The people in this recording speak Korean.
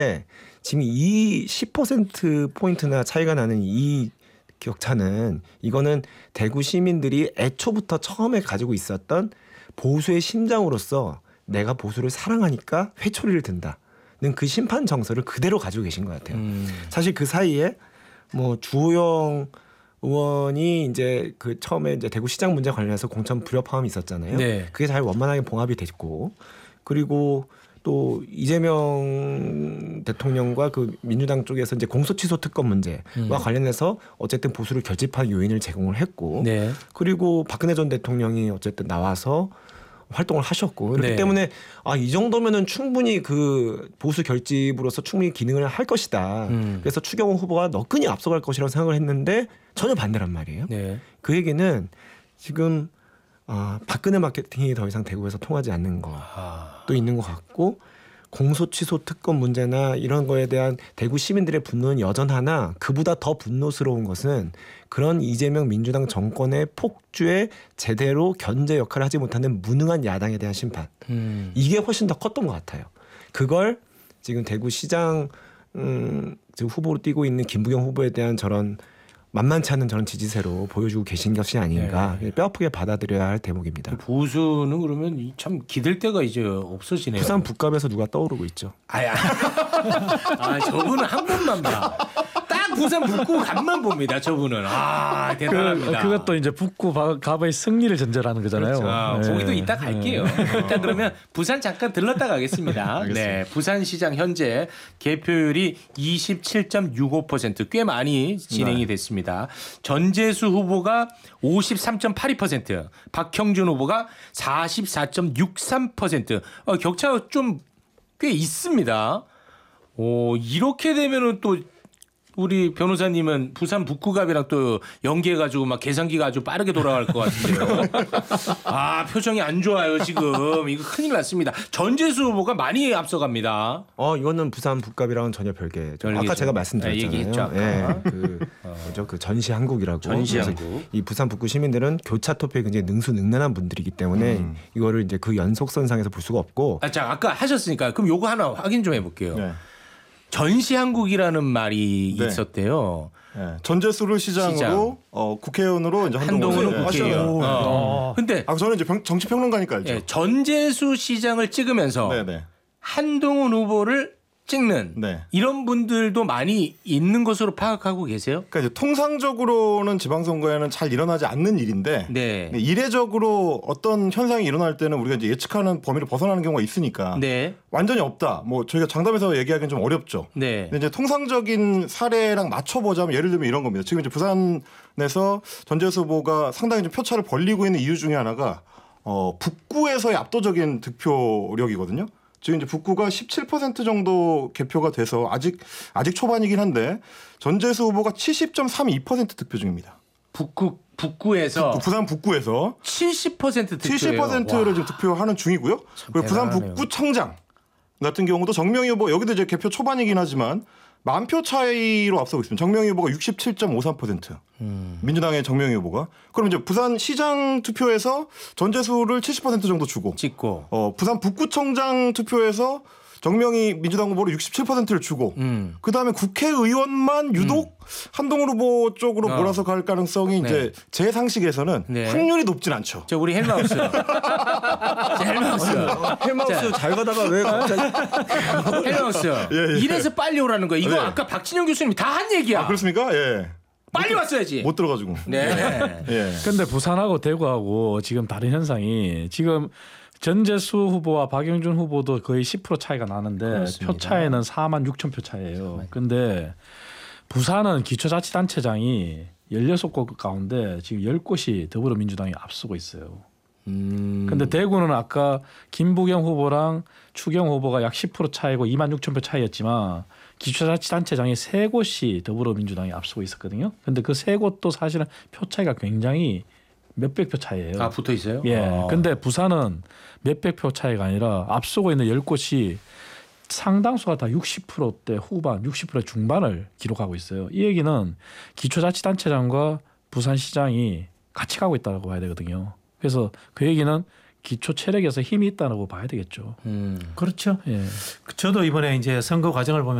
지금 이 10%포인트나 차이가 나는 이 격차는 이거는 대구 시민들이 애초부터 처음에 가지고 있었던 보수의 심장으로서 내가 보수를 사랑하니까 회초리를 든다는 그 심판 정서를 그대로 가지고 계신 것 같아요. 사실 그 사이에 뭐 주호영 의원이 이제 그 처음에 이제 대구시장 문제 관련해서 공천 불협화음이 있었잖아요. 네. 그게 잘 원만하게 봉합이 됐고, 그리고 또 이재명 대통령과 그 민주당 쪽에서 이제 공소취소 특검 문제와 관련해서 어쨌든 보수를 결집한 요인을 제공을 했고, 네. 그리고 박근혜 전 대통령이 어쨌든 나와서 활동을 하셨고, 그렇기 네. 때문에 이 정도면은 충분히 그 보수 결집으로서 충분히 기능을 할 것이다. 그래서 추경호 후보가 너끈히 앞서갈 것이라고 생각을 했는데 전혀 반대란 말이에요. 네. 그 얘기는 지금 박근혜 마케팅이 더 이상 대구에서 통하지 않는 것도 있는 것 같고, 공소취소 특검 문제나 이런 거에 대한 대구 시민들의 분노는 여전하나 그보다 더 분노스러운 것은 그런 이재명 민주당 정권의 폭주에 제대로 견제 역할을 하지 못하는 무능한 야당에 대한 심판. 이게 훨씬 더 컸던 것 같아요. 그걸 지금 대구시장 지금 후보로 뛰고 있는 김부겸 후보에 대한 저런 만만치 않은 저런 지지세로 보여주고 계신 것이 아닌가. 네. 뼈아프게 받아들여야 할 대목입니다. 보수는 그러면 참 기댈 데가 이제 없어지네요. 부산 북갑에서 누가 떠오르고 있죠. 저분은 한 번만 봐. 딱 부산 북구 간만 봅니다. 저분은. 대단합니다. 그것도 이제 북구 갑의 승리를 전제하는 거잖아요. 그렇죠. 네. 거기도 이따 갈게요. 일단 그러면 부산 잠깐 들렀다 가겠습니다. 네, 부산시장 현재 개표율이 27.65%, 꽤 많이 진행이 됐습니다. 전재수 후보가 53.82%, 박형준 후보가 44.63%. 격차가 좀 꽤 있습니다. 이렇게 되면은 또 우리 변호사님은 부산 북구갑이랑 또 연계해가지고 막 계산기가 아주 빠르게 돌아갈 것 같은데요. 표정이 안 좋아요 지금. 이거 큰일 났습니다. 전재수 후보가 많이 앞서갑니다. 이거는 부산 북갑이랑은 전혀 별개죠. 아까 제가 말씀드렸잖아요. 얘기했죠, 아까. 그 전시한국이라고. 전시한국. 이 부산 북구 시민들은 교차 투표에 굉장히 능수능란한 분들이기 때문에 이거를 이제 그 연속선상에서 볼 수가 없고. 아까 하셨으니까 그럼 요거 하나 확인 좀 해볼게요. 네. 전시한국이라는 말이 네. 있었대요. 네. 전재수를 시장으로 국회의원으로 이제 한동훈은 국회의원. 근데 저는 이제 정치평론가니까 알죠. 전재수 시장을 찍으면서 네네. 한동훈 후보를 찍는 네. 이런 분들도 많이 있는 것으로 파악하고 계세요? 그러니까 이제 통상적으로는 지방선거에는 잘 일어나지 않는 일인데 네. 이례적으로 어떤 현상이 일어날 때는 우리가 이제 예측하는 범위를 벗어나는 경우가 있으니까 네. 완전히 없다. 뭐 저희가 장담해서 얘기하기는 좀 어렵죠. 네. 근데 이제 통상적인 사례랑 맞춰보자면 예를 들면 이런 겁니다. 지금 이제 부산에서 전재수 후보가 상당히 좀 표차를 벌리고 있는 이유 중에 하나가 북구에서의 압도적인 득표력이거든요. 지금 이제 북구가 17% 정도 개표가 돼서 아직 초반이긴 한데 전재수 후보가 70.32% 득표 중입니다. 북구에서 부산 북구에서 70% 득표예요. 70%를 지금 득표하는 중이고요. 그리고 부산 북구 청장 같은 경우도 정명희 후보 여기도 이제 개표 초반이긴 하지만 10,000표 차이로 앞서고 있습니다. 정명희 후보가 67.53%. 민주당의 정명희 후보가. 그럼 이제 부산 시장 투표에서 전재수를 70% 정도 주고 찍고 부산 북구청장 투표에서 정명희 민주당 후보로 67%를 주고 그다음에 국회의원만 유독 한동훈 후보 쪽으로 몰아서 갈 가능성이 이제 제 상식에서는 확률이 높진 않죠. 우리 헬마우스. 헬마우스 잘 가다가 왜 갑자기 헬마우스. 이래서 빨리 오라는 거야. 이거 아까 박진영 교수님이 다 한 얘기야. 그렇습니까? 예. 빨리 왔어야지. 못 들어가지고. 네. 예. 근데 부산하고 대구하고 지금 다른 현상이 지금 전재수 후보와 박영준 후보도 거의 10% 차이가 나는데 그렇습니다. 표 차이는 46,000표 차이예요. 근데 부산은 기초자치단체장이 16곳 가운데 지금 10곳이 더불어민주당이 앞서고 있어요. 근데 대구는 아까 김부겸 후보랑 추경 후보가 약 10% 차이고 26,000표 차이였지만 기초자치단체장이 3곳이 더불어민주당이 앞서고 있었거든요. 근데 그 3곳도 사실은 표 차이가 굉장히 몇백 표 차이예요. 붙어 있어요? 예. 근데 부산은 몇백 표 차이가 아니라 앞서고 있는 10곳이 상당수가 다 60%대 후반, 60% 중반을 기록하고 있어요. 이 얘기는 기초자치단체장과 부산시장이 같이 가고 있다고 봐야 되거든요. 그래서 그 얘기는 기초 체력에서 힘이 있다고 봐야 되겠죠. 그렇죠. 예. 저도 이번에 이제 선거 과정을 보면